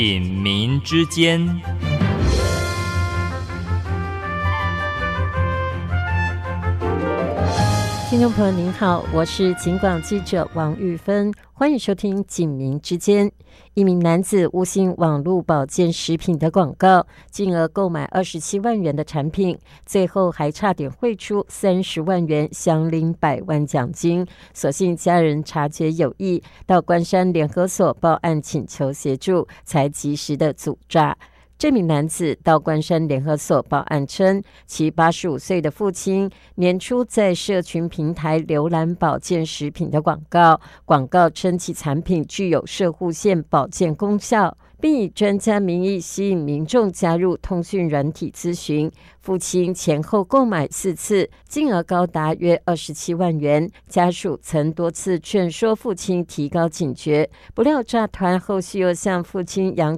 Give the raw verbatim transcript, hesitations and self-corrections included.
警民之间。 听众朋友您好，我是警广记者王玉芬，欢迎收听警民之间。一名男子误信网络保健食品的广告，进而购买二十七万元的产品，最后还差点汇出三十万元，相领百万奖金。所幸家人察觉有异，到关山联合所报案请求协助，才及时的阻诈。这名男子到关山联合所报案称，其八十五岁的父亲年初在社群平台浏览保健食品的广告，广告称其产品具有摄护腺保健功效，并以专家名义吸引民众加入通讯软体咨询。父亲前后购买四次，金额高达约二十七万元。家属曾多次劝说父亲提高警觉，不料诈团后续又向父亲扬